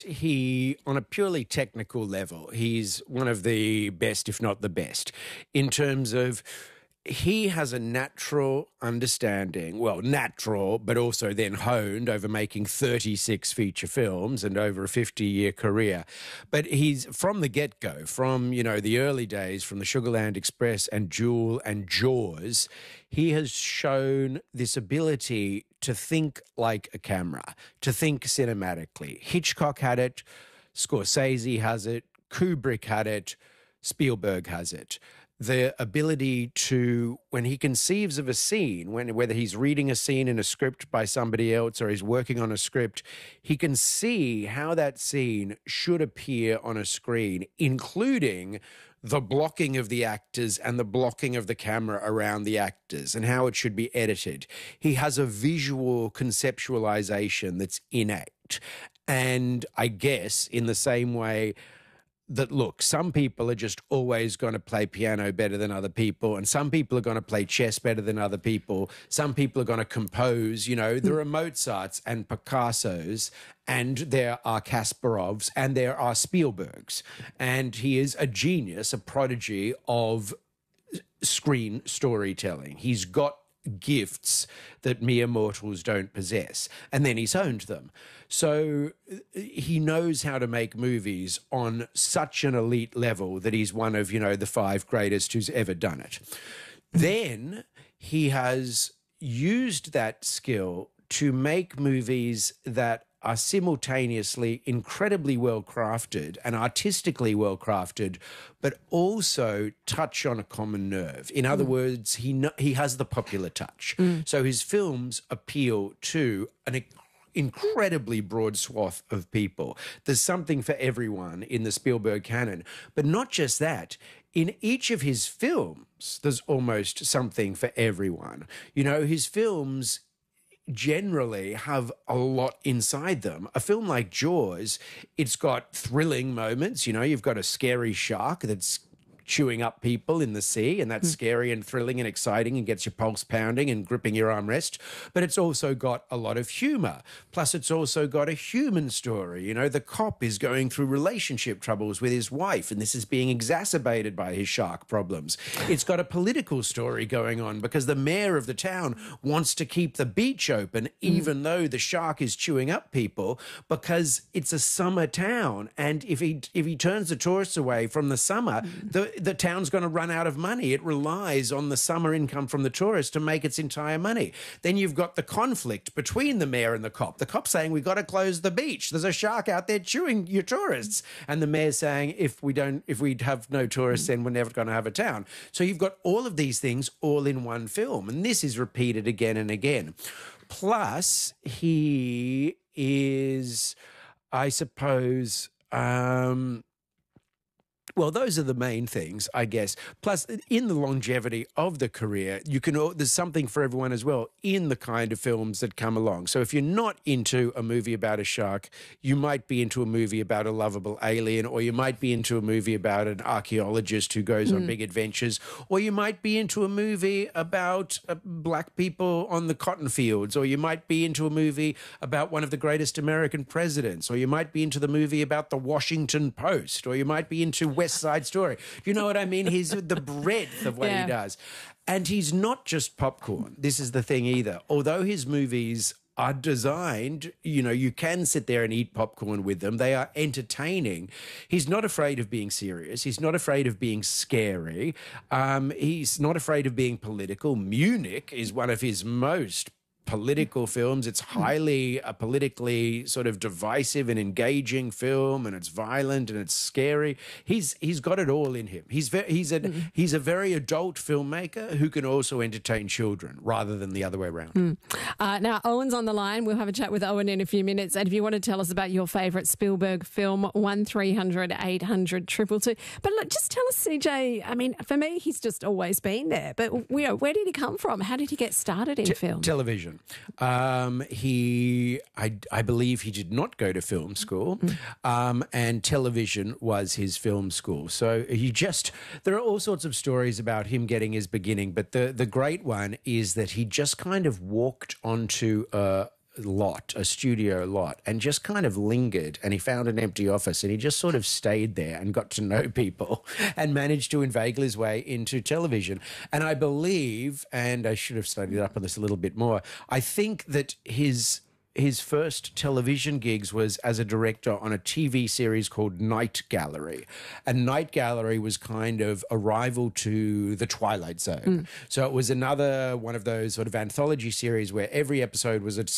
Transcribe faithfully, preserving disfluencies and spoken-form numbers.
He, on a purely technical level, he's one of the best, if not the best, in terms of he has a natural understanding, well, natural, but also then honed over making thirty-six feature films and over a fifty-year career. But he's, from the get-go, from, you know, the early days, from the Sugarland Express and Jewel and Jaws, he has shown this ability to think like a camera, to think cinematically. Hitchcock had it, Scorsese has it, Kubrick had it, Spielberg has it. The ability to, when he conceives of a scene, when whether he's reading a scene in a script by somebody else or he's working on a script, he can see how that scene should appear on a screen, including the blocking of the actors and the blocking of the camera around the actors and how it should be edited. He has a visual conceptualization that's innate. And I guess in the same way that, look, some people are just always going to play piano better than other people, and some people are going to play chess better than other people. Some people are going to compose. You know, there are Mozarts and Picassos, and there are Kasparovs, and there are Spielbergs. And he is a genius, a prodigy of screen storytelling. He's got gifts that mere mortals don't possess, and then he's honed them. So he knows how to make movies on such an elite level that he's one of, you know, the five greatest who's ever done it. Then he has used that skill to make movies that are simultaneously incredibly well crafted and artistically well crafted, but also touch on a common nerve. In other mm. words, he no, he has the popular touch. Mm. So his films appeal to an incredibly broad swath of people. There's something for everyone in the Spielberg canon. But not just that. In each of his films, there's almost something for everyone. You know, his films generally have a lot inside them. A film like Jaws, it's got thrilling moments. You know, you've got a scary shark that's chewing up people in the sea, and that's mm. scary and thrilling and exciting and gets your pulse pounding and gripping your armrest. But it's also got a lot of humor. Plus, it's also got a human story. You know, the cop is going through relationship troubles with his wife, and this is being exacerbated by his shark problems. It's got a political story going on because the mayor of the town wants to keep the beach open, mm. even though the shark is chewing up people, because it's a summer town. And if he if he turns the tourists away from the summer, mm. the the town's going to run out of money. It relies on the summer income from the tourists to make its entire money. Then you've got the conflict between the mayor and the cop. The cop saying, we've got to close the beach. There's a shark out there chewing your tourists. And the mayor saying, if we don't, if we have no tourists, then we're never going to have a town. So you've got all of these things all in one film. And this is repeated again and again. Plus, he is, I suppose, um, well, those are the main things, I guess. Plus, in the longevity of the career, you can there's something for everyone as well in the kind of films that come along. So if you're not into a movie about a shark, you might be into a movie about a lovable alien, or you might be into a movie about an archaeologist who goes mm. on big adventures, or you might be into a movie about uh, black people on the cotton fields, or you might be into a movie about one of the greatest American presidents, or you might be into the movie about the Washington Post, or you might be into West Side Story. You know what I mean? He's the breadth of what yeah. he does. And he's not just popcorn. This is the thing either. Although his movies are designed, you know, you can sit there and eat popcorn with them. They are entertaining. He's not afraid of being serious. He's not afraid of being scary. Um, he's not afraid of being political. Munich is one of his most political films. It's highly a politically sort of divisive and engaging film, and it's violent and it's scary. He's he's got it all in him. He's very, he's a mm. he's a very adult filmmaker who can also entertain children rather than the other way around. Mm. Uh, now, Owen's on the line. We'll have a chat with Owen in a few minutes. And if you want to tell us about your favourite Spielberg film, one three hundred eight hundred two two two. But look, just tell us, C J, I mean, for me, he's just always been there. But you know, where did he come from? How did he get started in Te- film? Television. Um, he, I, I believe he did not go to film school, mm. um, and television was his film school. So he just, there are all sorts of stories about him getting his beginning, but the, the great one is that he just kind of walked onto a, lot, a studio lot, and just kind of lingered, and he found an empty office, and he just sort of stayed there and got to know people and managed to inveigle his way into television. And I believe, and I should have studied up on this a little bit more, I think that his his first television gigs was as a director on a T V series called Night Gallery. And Night Gallery was kind of a rival to The Twilight Zone. Mm. So it was another one of those sort of anthology series where every episode was a